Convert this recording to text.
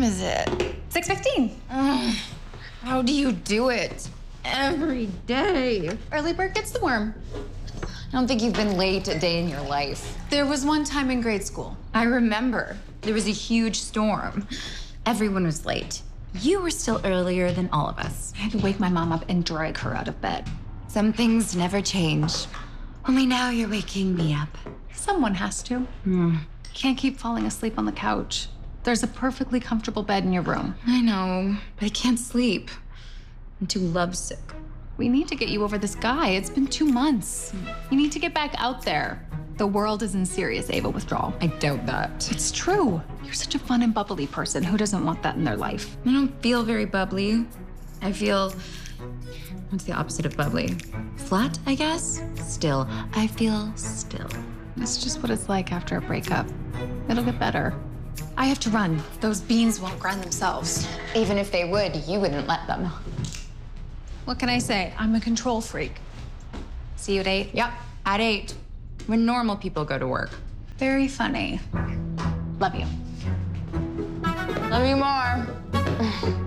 is it? 6:15. How do you do it? Every day. Early bird gets the worm. I don't think you've been late a day in your life. There was one time in grade school. I remember. There was a huge storm. Everyone was late. You were still earlier than all of us. I had to wake my mom up and drag her out of bed. Some things never change. Only now you're waking me up. Someone has to. Can't keep falling asleep on the couch. There's a perfectly comfortable bed in your room. I know, but I can't sleep. I'm too lovesick. We need to get you over this guy. It's been 2 months. You need to get back out there. The world is in serious Ava withdrawal. I doubt that. It's true. You're such a fun and bubbly person. Who doesn't want that in their life? I don't feel very bubbly. I feel... What's the opposite of bubbly? Flat, I guess? Still. I feel still. It's just what it's like after a breakup. It'll get better. I have to run. Those beans won't grind themselves. Even if they would, you wouldn't let them. What can I say? I'm a control freak. See you at 8? Yep, at 8. When normal people go to work. Very funny. Love you. Love you more.